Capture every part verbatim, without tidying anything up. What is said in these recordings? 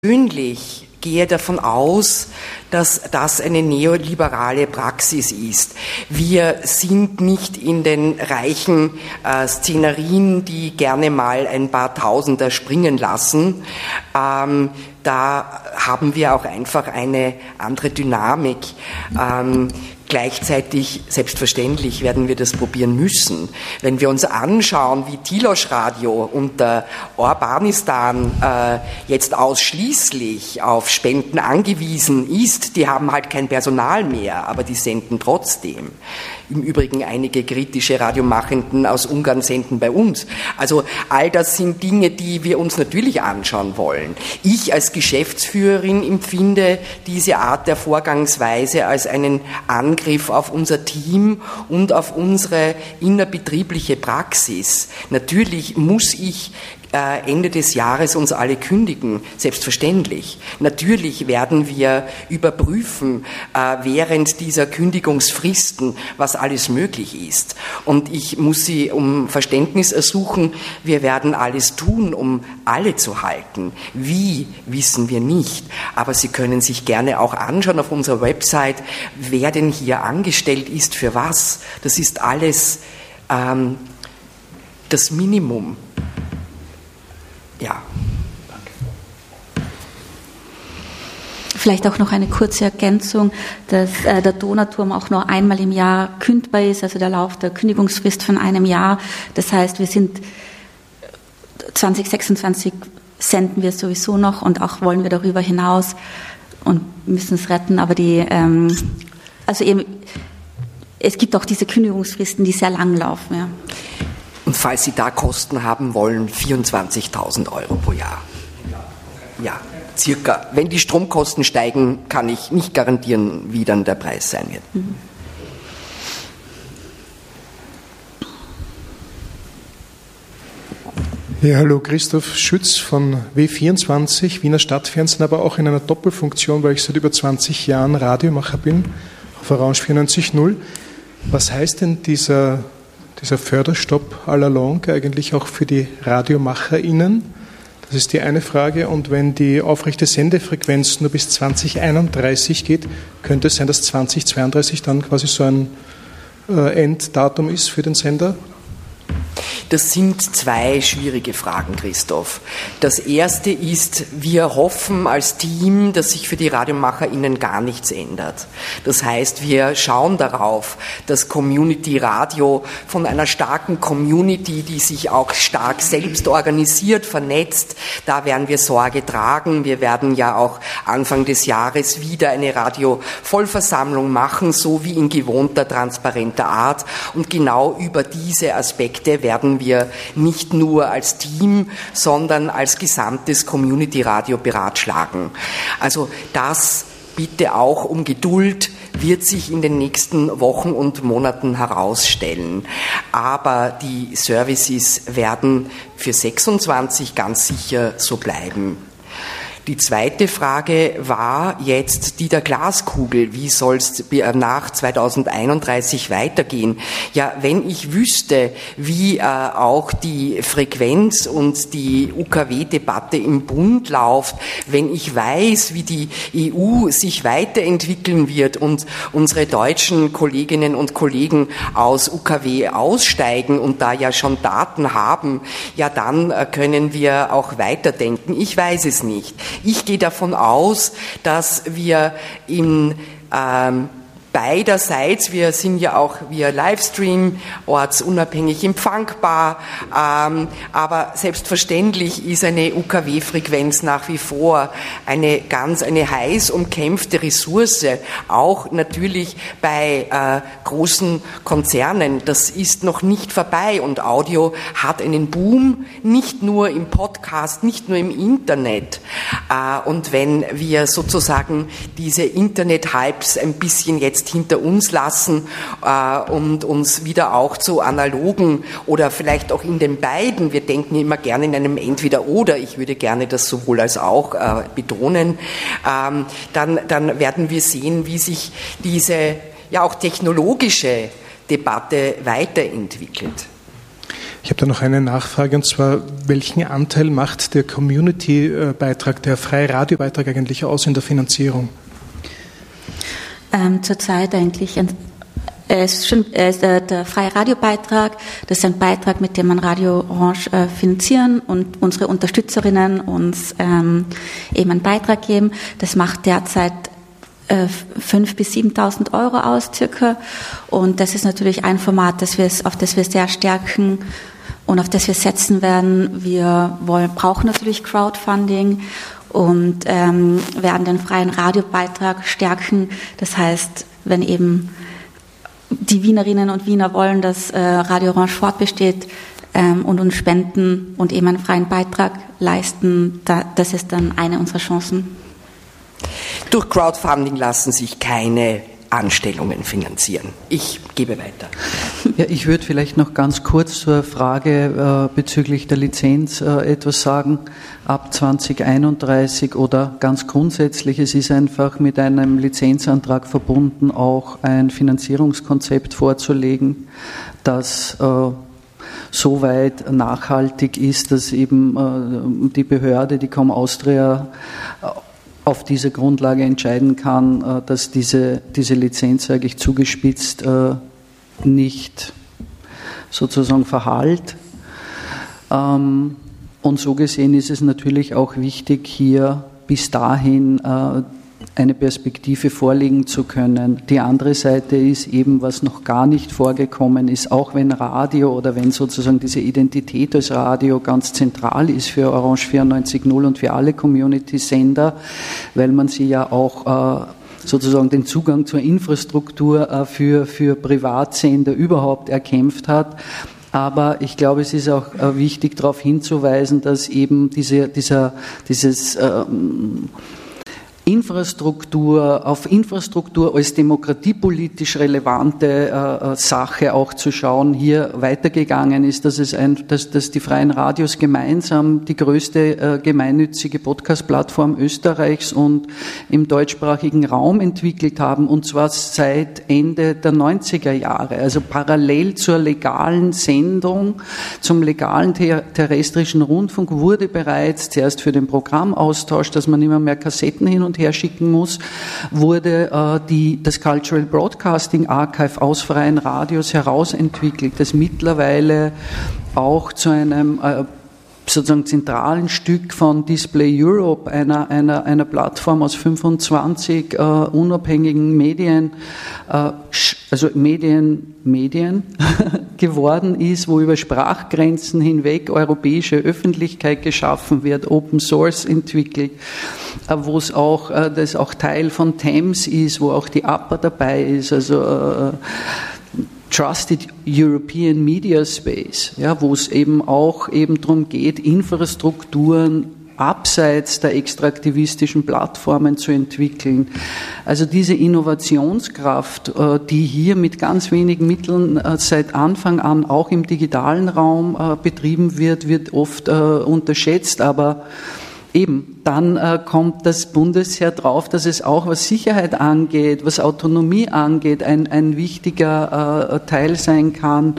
persönlich gehe davon aus, dass das eine neoliberale Praxis ist. Wir sind nicht in den reichen äh, Szenerien, die gerne mal ein paar Tausender springen lassen. Ähm, da haben wir auch einfach eine andere Dynamik. Ähm, Gleichzeitig, selbstverständlich, werden wir das probieren müssen. Wenn wir uns anschauen, wie Tilos Radio unter Orbanistan äh, jetzt ausschließlich auf Spenden angewiesen ist, die haben halt kein Personal mehr, aber die senden trotzdem. Im Übrigen einige kritische Radiomachenden aus Ungarn senden bei uns. Also all das sind Dinge, die wir uns natürlich anschauen wollen. Ich als Geschäftsführerin empfinde diese Art der Vorgangsweise als einen Angriff auf unser Team und auf unsere innerbetriebliche Praxis. Natürlich muss ich Ende des Jahres uns alle kündigen, selbstverständlich. Natürlich werden wir überprüfen äh, während dieser Kündigungsfristen, was alles möglich ist. Und ich muss Sie um Verständnis ersuchen, wir werden alles tun, um alle zu halten. Wie, wissen wir nicht. Aber Sie können sich gerne auch anschauen auf unserer Website, wer denn hier angestellt ist, für was. Das ist alles ähm, das Minimum. Ja. Danke. Vielleicht auch noch eine kurze Ergänzung, dass äh, der Donauturm auch nur einmal im Jahr kündbar ist, also der Lauf der Kündigungsfrist von einem Jahr. Das heißt, wir sind zwanzig sechsundzwanzig senden wir sowieso noch und auch wollen wir darüber hinaus und müssen es retten, aber die, ähm, also eben, es gibt auch diese Kündigungsfristen, die sehr lang laufen, ja. Und falls Sie da Kosten haben wollen, vierundzwanzigtausend Euro pro Jahr. Ja, circa. Wenn die Stromkosten steigen, kann ich nicht garantieren, wie dann der Preis sein wird. Mhm. Ja, hallo, Christoph Schütz von W vierundzwanzig, Wiener Stadtfernsehen, aber auch in einer Doppelfunktion, weil ich seit über zwanzig Jahren Radiomacher bin, auf Orange vierundneunzig Komma null. Was heißt denn dieser Dieser Förderstopp à la longue eigentlich auch für die RadiomacherInnen? Das ist die eine Frage. Und wenn die aufrechte Sendefrequenz nur bis zwanzig einunddreißig geht, könnte es sein, dass zwanzig zweiunddreißig dann quasi so ein äh, Enddatum ist für den Sender? Das sind zwei schwierige Fragen, Christoph. Das erste ist, wir hoffen als Team, dass sich für die RadiomacherInnen gar nichts ändert. Das heißt, wir schauen darauf, dass Community Radio von einer starken Community, die sich auch stark selbst organisiert, vernetzt, da werden wir Sorge tragen. Wir werden ja auch Anfang des Jahres wieder eine Radio-Vollversammlung machen, so wie in gewohnter, transparenter Art. Und genau über diese Aspekte werden wir wir nicht nur als Team, sondern als gesamtes Community-Radio beratschlagen. Also das bitte auch um Geduld, wird sich in den nächsten Wochen und Monaten herausstellen. Aber die Services werden für sechsundzwanzig ganz sicher so bleiben. Die zweite Frage war jetzt die der Glaskugel. Wie soll es nach zweitausendeinunddreißig weitergehen? Ja, wenn ich wüsste, wie äh, auch die Frequenz und die U K W-Debatte im Bund läuft, wenn ich weiß, wie die E U sich weiterentwickeln wird und unsere deutschen Kolleginnen und Kollegen aus U K W aussteigen und da ja schon Daten haben, ja, dann äh, können wir auch weiterdenken. Ich weiß es nicht. Ich gehe davon aus, dass wir in ähm, beiderseits, wir sind ja auch via Livestream ortsunabhängig empfangbar, ähm, aber selbstverständlich ist eine U K W-Frequenz nach wie vor eine ganz, eine heiß umkämpfte Ressource, auch natürlich bei äh, großen Konzernen. Das ist noch nicht vorbei und Audio hat einen Boom, nicht nur im Podcast, nicht nur im Internet. Äh, und wenn wir sozusagen diese Internet-Hypes ein bisschen jetzt hinter uns lassen äh, und uns wieder auch zu analogen oder vielleicht auch in den beiden, wir denken immer gerne in einem Entweder-Oder, ich würde gerne das sowohl als auch äh, betonen, ähm, dann, dann werden wir sehen, wie sich diese ja auch technologische Debatte weiterentwickelt. Ich habe da noch eine Nachfrage, und zwar, welchen Anteil macht der Community-Beitrag, der freie Radiobeitrag eigentlich aus in der Finanzierung? Ähm, zurzeit eigentlich, äh, ist schon, äh, der freie Radiobeitrag, das ist ein Beitrag, mit dem man Radio Orange äh, finanzieren und unsere Unterstützerinnen uns ähm, eben einen Beitrag geben. Das macht derzeit fünftausend bis siebentausend Euro aus circa, und das ist natürlich ein Format, das wir, auf das wir sehr stärken und auf das wir setzen werden. Wir wollen, brauchen natürlich Crowdfunding und ähm, werden den freien Radiobeitrag stärken. Das heißt, wenn eben die Wienerinnen und Wiener wollen, dass äh, Radio Orange fortbesteht ähm, und uns spenden und eben einen freien Beitrag leisten, da, das ist dann eine unserer Chancen. Durch Crowdfunding lassen sich keine Anstellungen finanzieren. Ich gebe weiter. Ja, ich würde vielleicht noch ganz kurz zur Frage äh, bezüglich der Lizenz äh, etwas sagen. Ab zwanzig einunddreißig oder ganz grundsätzlich, es ist einfach mit einem Lizenzantrag verbunden, auch ein Finanzierungskonzept vorzulegen, das äh, soweit nachhaltig ist, dass eben äh, die Behörde, die Com Austria, äh, auf dieser Grundlage entscheiden kann, dass diese, diese Lizenz, sage ich zugespitzt, nicht sozusagen verhallt. Und so gesehen ist es natürlich auch wichtig, hier bis dahin eine Perspektive vorlegen zu können. Die andere Seite ist eben, was noch gar nicht vorgekommen ist, auch wenn Radio oder wenn sozusagen diese Identität als Radio ganz zentral ist für Orange vierundneunzig null und für alle Community-Sender, weil man sie ja auch äh, sozusagen den Zugang zur Infrastruktur äh, für, für Privatsender überhaupt erkämpft hat. Aber ich glaube, es ist auch äh, wichtig, darauf hinzuweisen, dass eben diese, dieser, dieses ähm, Infrastruktur, auf Infrastruktur als demokratiepolitisch relevante äh, Sache auch zu schauen, hier weitergegangen ist, dass es ein, dass, dass die freien Radios gemeinsam die größte äh, gemeinnützige Podcast-Plattform Österreichs und im deutschsprachigen Raum entwickelt haben, und zwar seit Ende der neunziger Jahre, also parallel zur legalen Sendung, zum legalen ter- terrestrischen Rundfunk wurde bereits zuerst für den Programmaustausch, dass man immer mehr Kassetten hin und her schicken muss, wurde äh, die, das Cultural Broadcasting Archive aus freien Radios herausentwickelt, das mittlerweile auch zu einem äh, sozusagen zentralen Stück von Display Europe, einer, einer, einer Plattform aus fünfundzwanzig äh, unabhängigen Medien, äh, also Medien, Medien geworden ist, wo über Sprachgrenzen hinweg europäische Öffentlichkeit geschaffen wird, Open Source entwickelt, äh, wo es auch, äh, das auch Teil von Thames ist, wo auch die A P A dabei ist, also äh, Trusted European Media Space, ja, wo es eben auch eben darum geht, Infrastrukturen abseits der extraktivistischen Plattformen zu entwickeln. Also diese Innovationskraft, die hier mit ganz wenigen Mitteln seit Anfang an auch im digitalen Raum betrieben wird, wird oft unterschätzt, aber eben, dann äh, kommt das Bundesheer drauf, dass es auch, was Sicherheit angeht, was Autonomie angeht, ein, ein wichtiger äh, Teil sein kann,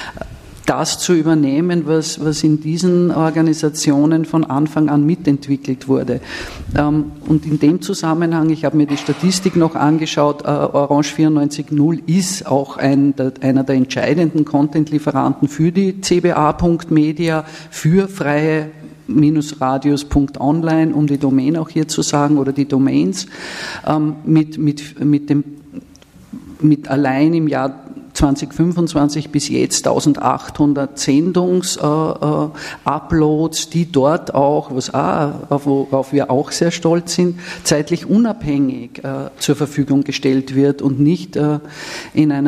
das zu übernehmen, was, was in diesen Organisationen von Anfang an mitentwickelt wurde. Ähm, und in dem Zusammenhang, ich habe mir die Statistik noch angeschaut, äh, Orange vierundneunzig null ist auch ein, der, einer der entscheidenden Content-Lieferanten für die C B A Punkt Media, für freie radios Punkt online, um die Domain auch hier zu sagen, oder die Domains, ähm, mit, mit, mit dem, mit allein im Jahr zweitausendfünfundzwanzig bis jetzt eintausendachthundert Sendungs-Uploads, äh, die dort auch, was auch, worauf wir auch sehr stolz sind, zeitlich unabhängig äh, zur Verfügung gestellt wird und nicht äh, in einer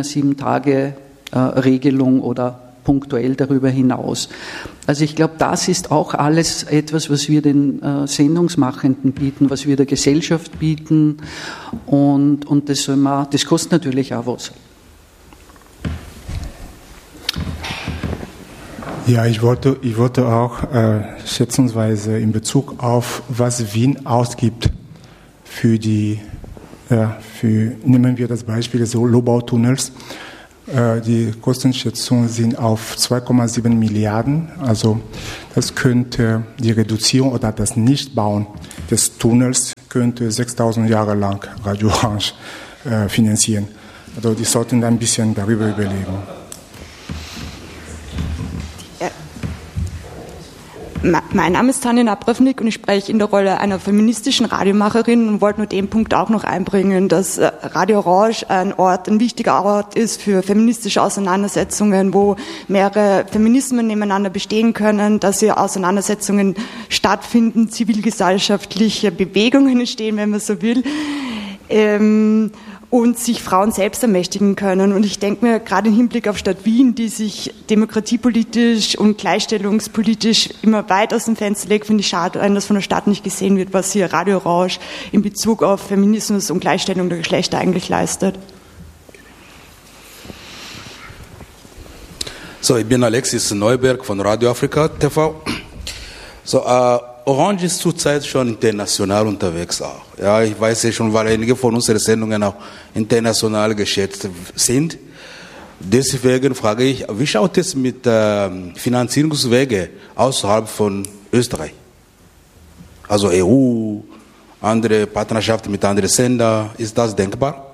Sieben-Tage-Regelung oder punktuell darüber hinaus. Also ich glaube, das ist auch alles etwas, was wir den äh, Sendungsmachenden bieten, was wir der Gesellschaft bieten, und, und das, soll man, das kostet natürlich auch was. Ja, ich wollte, ich wollte auch äh, schätzungsweise in Bezug auf, was Wien ausgibt für die, ja, für, nehmen wir das Beispiel so Lobautunnels, Die Kostenschätzungen sind auf zwei Komma sieben Milliarden. Also das könnte die Reduzierung oder das Nichtbauen des Tunnels könnte sechstausend Jahre lang Radio Orange äh, finanzieren. Also die sollten ein bisschen darüber überlegen. Mein Name ist Tanja Napravnik und ich spreche in der Rolle einer feministischen Radiomacherin und wollte nur den Punkt auch noch einbringen, dass Radio Orange ein Ort, ein wichtiger Ort ist für feministische Auseinandersetzungen, wo mehrere Feminismen nebeneinander bestehen können, dass hier Auseinandersetzungen stattfinden, zivilgesellschaftliche Bewegungen entstehen, wenn man so will. Ähm, und sich Frauen selbst ermächtigen können. Und ich denke mir, gerade im Hinblick auf Stadt Wien, die sich demokratiepolitisch und gleichstellungspolitisch immer weit aus dem Fenster legt, finde ich schade, dass von der Stadt nicht gesehen wird, was hier Radio Orange in Bezug auf Feminismus und Gleichstellung der Geschlechter eigentlich leistet. So, ich bin Alexis Neuberg von Radio Afrika T V. So, uh, Orange ist zurzeit schon international unterwegs auch. Ja, ich weiß ja schon, weil einige von unseren Sendungen auch international geschätzt sind. Deswegen frage ich, wie schaut es mit äh, Finanzierungswegen außerhalb von Österreich? Also E U, andere Partnerschaften mit anderen Sendern, ist das denkbar?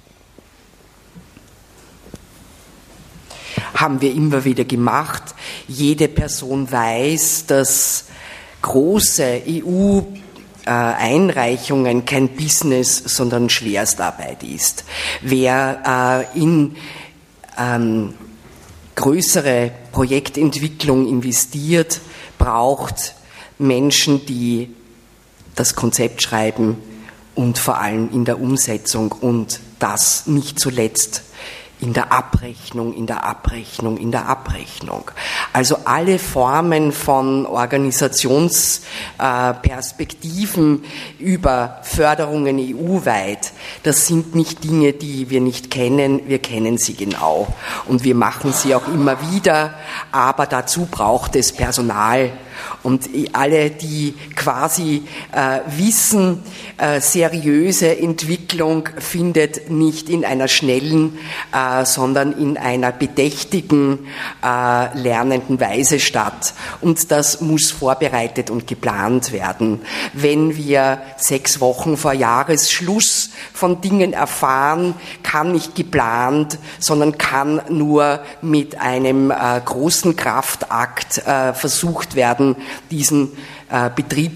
Haben wir immer wieder gemacht. Jede Person weiß, dass große E U-Einreichungen kein Business, sondern Schwerstarbeit ist. Wer äh, in ähm, größere Projektentwicklung investiert, braucht Menschen, die das Konzept schreiben und vor allem in der Umsetzung und das nicht zuletzt in der Abrechnung, in der Abrechnung, in der Abrechnung. Also alle Formen von Organisationsperspektiven äh, über Förderungen E U-weit, das sind nicht Dinge, die wir nicht kennen, wir kennen sie genau. Und wir machen sie auch immer wieder, aber dazu braucht es Personal. Und alle, die quasi äh, wissen, äh, seriöse Entwicklung findet nicht in einer schnellen, äh, sondern in einer bedächtigen, äh, lernenden Weise statt. Und das muss vorbereitet und geplant werden. Wenn wir sechs Wochen vor Jahresschluss von Dingen erfahren, kann nicht geplant, sondern kann nur mit einem äh, großen Kraftakt äh, versucht werden, diesen äh,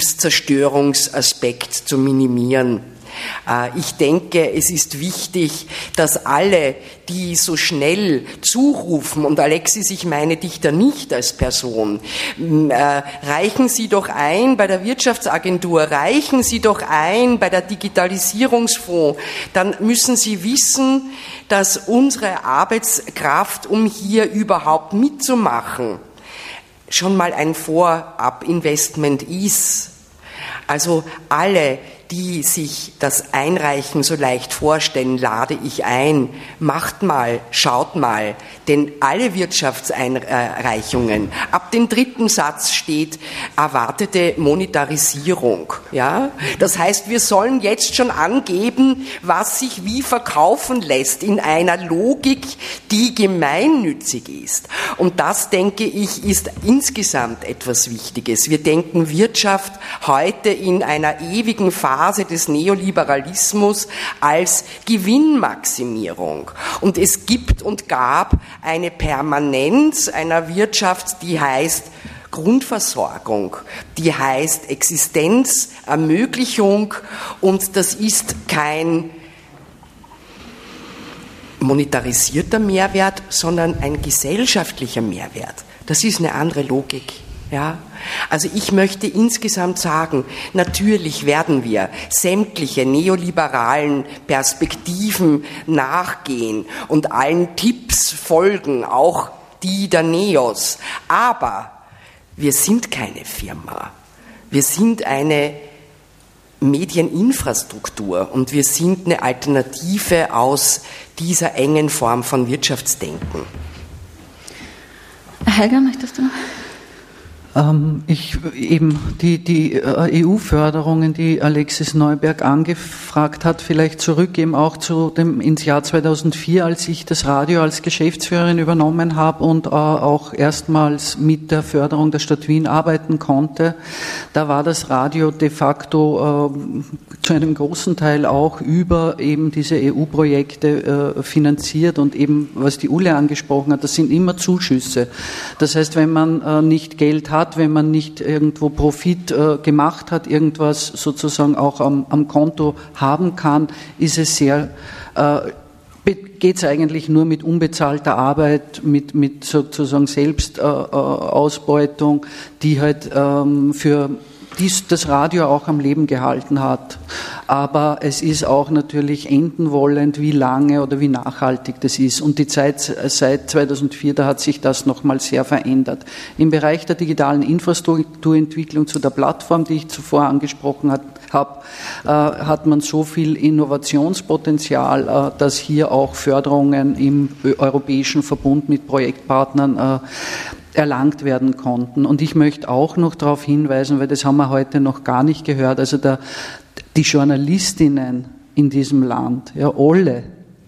Betriebszerstörungsaspekt zu minimieren. Äh, ich denke, es ist wichtig, dass alle, die so schnell zurufen, und Alexis, ich meine dich da nicht als Person, äh, reichen Sie doch ein bei der Wirtschaftsagentur, reichen Sie doch ein bei der Digitalisierungsfonds, dann müssen Sie wissen, dass unsere Arbeitskraft, um hier überhaupt mitzumachen, schon mal ein Vorab-Investment ist. Also alle, die sich das Einreichen so leicht vorstellen, lade ich ein, macht mal, schaut mal, denn alle Wirtschaftseinreichungen, ab dem dritten Satz steht erwartete Monetarisierung. Ja? Das heißt, wir sollen jetzt schon angeben, was sich wie verkaufen lässt in einer Logik, die gemeinnützig ist. Und das, denke ich, ist insgesamt etwas Wichtiges. Wir denken Wirtschaft heute in einer ewigen Phase des Neoliberalismus als Gewinnmaximierung. Und es gibt und gab eine Permanenz einer Wirtschaft, die heißt Grundversorgung, die heißt Existenzermöglichung, und das ist kein monetarisierter Mehrwert, sondern ein gesellschaftlicher Mehrwert. Das ist eine andere Logik. Ja, also ich möchte insgesamt sagen, natürlich werden wir sämtliche neoliberalen Perspektiven nachgehen und allen Tipps folgen, auch die der Neos. Aber wir sind keine Firma. Wir sind eine Medieninfrastruktur und wir sind eine Alternative aus dieser engen Form von Wirtschaftsdenken. Helga, möchtest du noch? Ähm, ich eben die, die E U-Förderungen, die Alexis Neuberg angefragt hat, vielleicht zurück eben auch zu dem ins Jahr zweitausendvier, als ich das Radio als Geschäftsführerin übernommen habe und äh, auch erstmals mit der Förderung der Stadt Wien arbeiten konnte. Da war das Radio de facto äh, zu einem großen Teil auch über eben diese E U-Projekte äh, finanziert und eben, was die Ulle angesprochen hat, das sind immer Zuschüsse. Das heißt, wenn man äh, nicht Geld hat, wenn man nicht irgendwo Profit äh, gemacht hat, irgendwas sozusagen auch am, am Konto haben kann, ist es sehr, äh, geht es eigentlich nur mit unbezahlter Arbeit, mit, mit sozusagen Selbstausbeutung, äh, die halt ähm, für dies, das Radio auch am Leben gehalten hat. Aber es ist auch natürlich enden wollend, wie lange oder wie nachhaltig das ist. Und die Zeit seit zweitausendvier, da hat sich das nochmal sehr verändert. Im Bereich der digitalen Infrastrukturentwicklung zu der Plattform, die ich zuvor angesprochen habe, äh, hat man so viel Innovationspotenzial, äh, dass hier auch Förderungen im europäischen Verbund mit Projektpartnern äh, erlangt werden konnten. Und ich möchte auch noch darauf hinweisen, weil das haben wir heute noch gar nicht gehört, also der, die Journalistinnen in diesem Land, ja alle,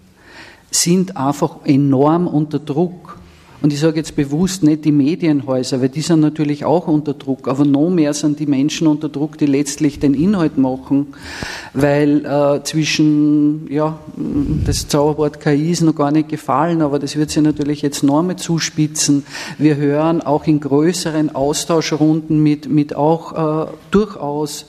sind einfach enorm unter Druck. Und ich sage jetzt bewusst nicht die Medienhäuser, weil die sind natürlich auch unter Druck, aber noch mehr sind die Menschen unter Druck, die letztlich den Inhalt machen, weil äh, zwischen, ja, das Zauberwort K I ist noch gar nicht gefallen, aber das wird sich natürlich jetzt noch einmal zuspitzen. Wir hören auch in größeren Austauschrunden mit, mit auch äh, durchaus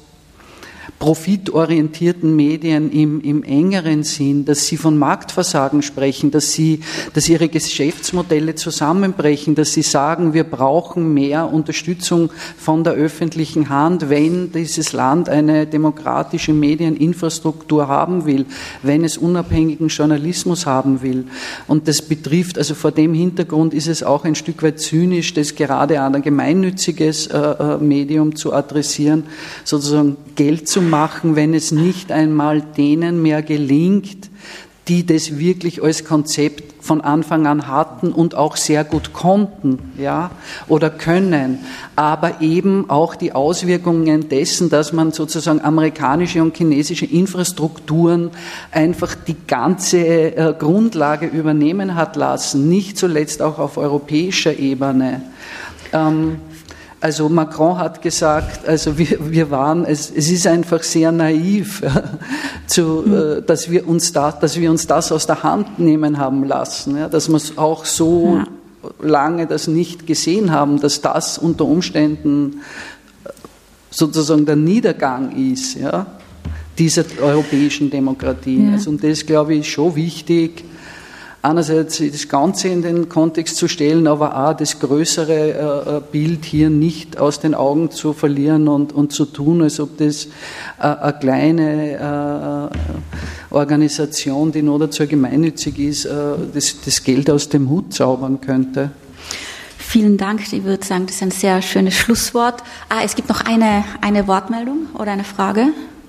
profitorientierten Medien im, im engeren Sinn, dass sie von Marktversagen sprechen, dass sie, dass ihre Geschäftsmodelle zusammenbrechen, dass sie sagen, wir brauchen mehr Unterstützung von der öffentlichen Hand, wenn dieses Land eine demokratische Medieninfrastruktur haben will, wenn es unabhängigen Journalismus haben will. Und das betrifft, also vor dem Hintergrund ist es auch ein Stück weit zynisch, das gerade an ein gemeinnütziges äh, Medium zu adressieren, sozusagen Geld zu machen, wenn es nicht einmal denen mehr gelingt, die das wirklich als Konzept von Anfang an hatten und auch sehr gut konnten, ja, oder können, aber eben auch die Auswirkungen dessen, dass man sozusagen amerikanische und chinesische Infrastrukturen einfach die ganze äh, Grundlage übernehmen hat lassen, nicht zuletzt auch auf europäischer Ebene. Ähm, Also Macron hat gesagt, also wir, wir waren, es, es ist einfach sehr naiv, zu, äh, dass wir uns da, dass wir uns das aus der Hand nehmen haben lassen, ja, dass wir es auch so ja. lange das nicht gesehen haben, dass das unter Umständen sozusagen der Niedergang ist, ja, dieser europäischen Demokratien. Ja. Also, und das, glaube ich, ist schon wichtig, einerseits das Ganze in den Kontext zu stellen, aber auch das größere äh, Bild hier nicht aus den Augen zu verlieren und, und zu tun, als ob das äh, eine kleine äh, Organisation, die nur dazu gemeinnützig ist, äh, das, das Geld aus dem Hut zaubern könnte. Vielen Dank. Ich würde sagen, das ist ein sehr schönes Schlusswort. Ah, es gibt noch eine, eine Wortmeldung oder eine Frage.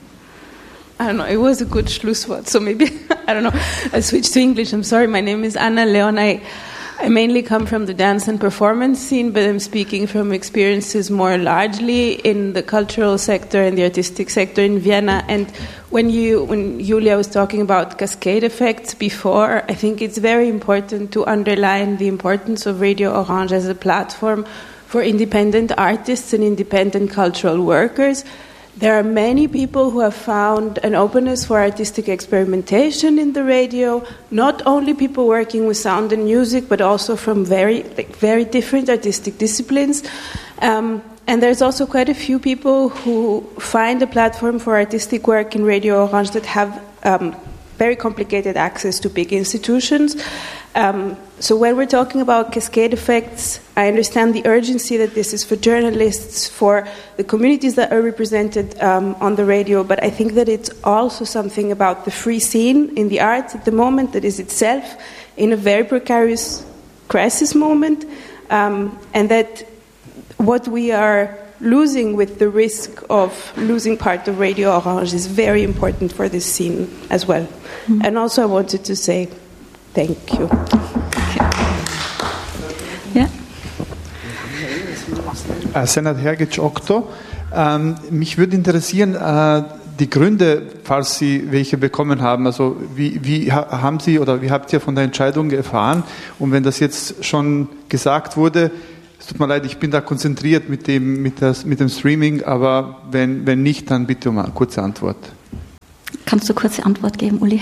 I don't know, it was a good Schlusswort, so maybe, I don't know, I'll switch to English. I'm sorry, my name is Anna Leon. I, I mainly come from the dance and performance scene, but I'm speaking from experiences more largely in the cultural sector and the artistic sector in Vienna. And when you, when Julia was talking about cascade effects before, I think it's very important to underline the importance of Radio Orange as a platform for independent artists and independent cultural workers. There are many people who have found an openness for artistic experimentation in the radio, not only people working with sound and music, but also from very, like, very different artistic disciplines. Um, and there's also quite a few people who find a platform for artistic work in Radio Orange that have um, very complicated access to big institutions. Um, so when we're talking about cascade effects, I understand the urgency that this is for journalists, for the communities that are represented um, on the radio, but I think that it's also something about the free scene in the arts at the moment that is itself in a very precarious crisis moment, um, and that what we are losing with the risk of losing part of Radio Orange is very important for this scene as well. Mm-hmm. And also I wanted to say thank you. Okay. Yeah. Senat Hergic Okto. Ähm, mich würde interessieren, äh, die Gründe, falls Sie welche bekommen haben, also wie, wie haben Sie oder wie habt ihr von der Entscheidung erfahren? Und wenn das jetzt schon gesagt wurde, es tut mir leid, ich bin da konzentriert mit dem, mit das, mit dem Streaming, aber wenn, wenn nicht, dann bitte um eine kurze Antwort. Kannst du kurze Antwort geben, Uli?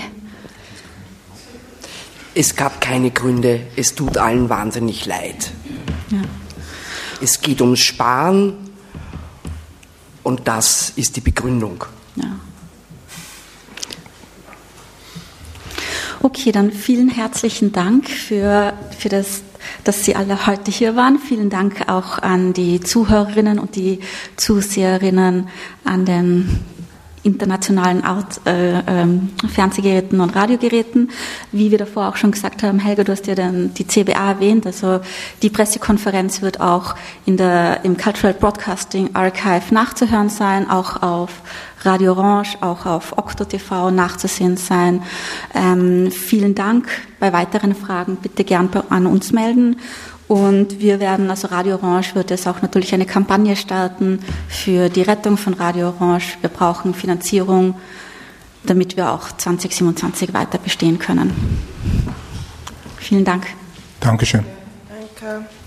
Es gab keine Gründe, es tut allen wahnsinnig leid. Ja. Es geht ums Sparen und das ist die Begründung. Ja. Okay, dann vielen herzlichen Dank für, für das, dass Sie alle heute hier waren. Vielen Dank auch an die Zuhörerinnen und die Zuseherinnen an den internationalen Art, äh, ähm, Fernsehgeräten und Radiogeräten. Wie wir davor auch schon gesagt haben, Helga, du hast ja dann die C B A erwähnt, also die Pressekonferenz wird auch in der, im Cultural Broadcasting Archive nachzuhören sein, auch auf Radio Orange, auch auf Okto T V nachzusehen sein. Ähm, vielen Dank. Bei weiteren Fragen bitte gern an uns melden. Und wir werden, also Radio Orange wird es auch natürlich eine Kampagne starten für die Rettung von Radio Orange. Wir brauchen Finanzierung, damit wir auch zwanzig siebenundzwanzig weiter bestehen können. Vielen Dank. Dankeschön. Danke.